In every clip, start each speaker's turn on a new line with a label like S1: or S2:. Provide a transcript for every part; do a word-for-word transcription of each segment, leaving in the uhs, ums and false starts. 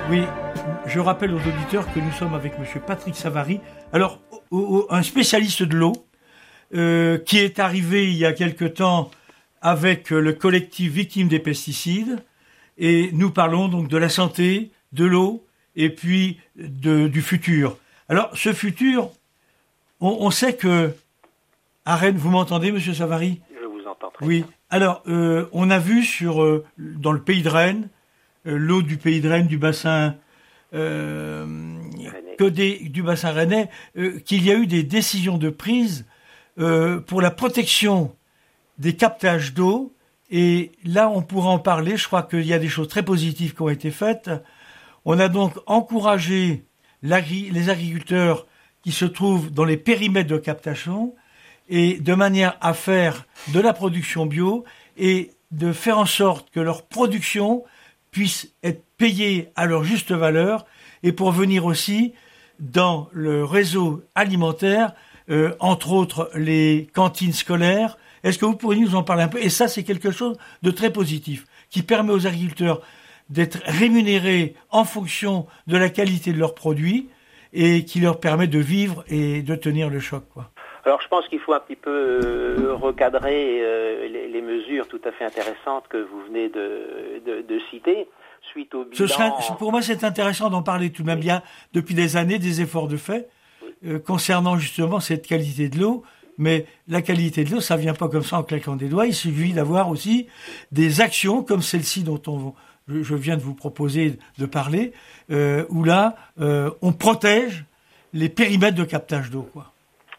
S1: Oui, je rappelle aux auditeurs que nous sommes avec M. Patrick Savary, alors au, au, un spécialiste de l'eau, euh, qui est arrivé il y a quelque temps avec le collectif Victimes des pesticides, et nous parlons donc de la santé, de l'eau, et puis de, du futur. Alors, ce futur, on, on sait que à Rennes, vous m'entendez, M. Savary ?
S2: Je vous entends très
S1: oui.
S2: bien.
S1: Alors, euh, on a vu sur euh, dans le pays de Rennes, euh, l'eau du pays de Rennes, du bassin euh, que des, du bassin rennais, euh, qu'il y a eu des décisions de prise euh, pour la protection des captages d'eau. Et là, on pourra en parler. Je crois qu'il y a des choses très positives qui ont été faites. On a donc encouragé l'agri- les agriculteurs qui se trouvent dans les périmètres de captation et de manière à faire de la production bio et de faire en sorte que leur production puisse être payée à leur juste valeur et pour venir aussi dans le réseau alimentaire, euh, entre autres les cantines scolaires. Est-ce que vous pourriez nous en parler un peu ? Et ça, c'est quelque chose de très positif qui permet aux agriculteurs d'être rémunérés en fonction de la qualité de leurs produits et qui leur permet de vivre et de tenir le choc, quoi.
S2: Alors je pense qu'il faut un petit peu euh, recadrer euh, les, les mesures tout à fait intéressantes que vous venez de, de, de citer. Suite au bilan...
S1: Ce serait, pour moi, c'est intéressant d'en parler tout de même.
S2: Oui.
S1: Bien, depuis des années, des efforts de fait
S2: oui.
S1: euh, concernant justement cette qualité de l'eau. Mais la qualité de l'eau, ça vient pas comme ça en claquant des doigts. Il suffit d'avoir aussi des actions comme celle-ci dont on, je, je viens de vous proposer de parler, euh, où là, euh, on protège les périmètres de captage d'eau, quoi.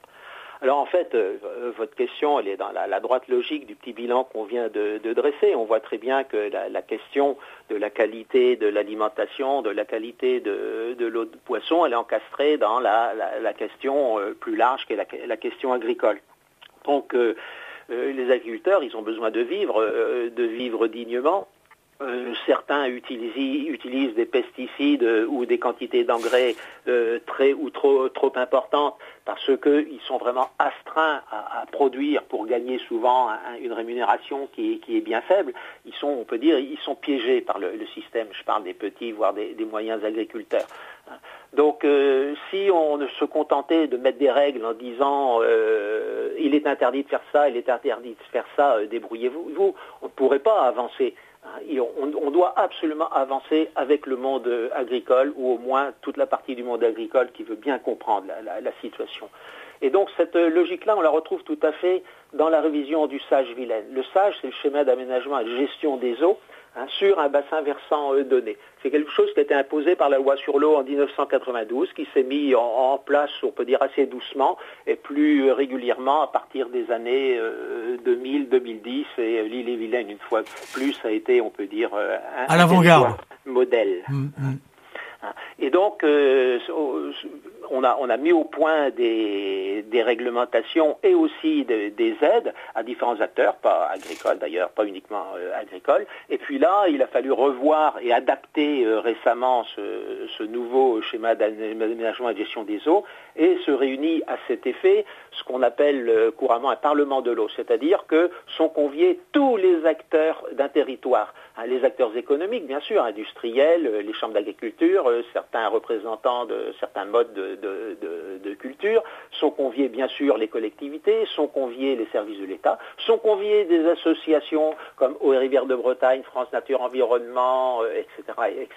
S2: Alors en fait, euh, votre question, elle est dans la, la droite logique du petit bilan qu'on vient de, de dresser. On voit très bien que la, la question de la qualité de l'alimentation, de la qualité de, de l'eau de poisson, elle est encastrée dans la, la, la question euh, plus large qui est la, la question agricole. Donc euh, euh, les agriculteurs, ils ont besoin de vivre, euh, de vivre dignement. Euh, certains utilisent, utilisent des pesticides euh, ou des quantités d'engrais euh, très ou trop, trop importantes parce qu'ils sont vraiment astreints à, à produire pour gagner souvent un, une rémunération qui, qui est bien faible. Ils sont, on peut dire, ils sont piégés par le, le système. Je parle des petits, voire des, des moyens agriculteurs. Donc, euh, si on se contentait de mettre des règles en disant euh, il est interdit de faire ça, il est interdit de faire ça, euh, débrouillez-vous, vous, on ne pourrait pas avancer. On, on doit absolument avancer avec le monde agricole, ou au moins toute la partie du monde agricole qui veut bien comprendre la, la, la situation. Et donc cette logique-là, on la retrouve tout à fait dans la révision du SAGE-Vilaine. Le SAGE, c'est le schéma d'aménagement et de gestion des eaux, hein, sur un bassin versant euh, donné. C'est quelque chose qui a été imposé par la loi sur l'eau en dix-neuf cent quatre-vingt-douze, qui s'est mis en, en place, on peut dire assez doucement, et plus régulièrement à partir des années euh, deux mille, deux mille dix, et euh, l'Ille-et-Vilaine, une fois plus, a été, on peut dire, euh, un,
S1: à l'avant-garde,
S2: un modèle.
S1: Mmh, mmh.
S2: Et donc, euh, on, a, on a mis au point des, des réglementations et aussi de, des aides à différents acteurs, pas agricoles d'ailleurs, pas uniquement euh, agricoles. Et puis là, il a fallu revoir et adapter euh, récemment ce, ce nouveau schéma d'aménagement et de gestion des eaux et se réunit à cet effet ce qu'on appelle euh, couramment un parlement de l'eau, c'est-à-dire que sont conviés tous les acteurs d'un territoire. Hein, les acteurs économiques, bien sûr, industriels, les chambres d'agriculture, euh, certains représentants de certains modes de, de, de, de culture, sont conviés, bien sûr, les collectivités, sont conviés les services de l'État, sont conviés des associations comme Eaux et Rivières de Bretagne, France Nature Environnement, euh, et cetera, et cetera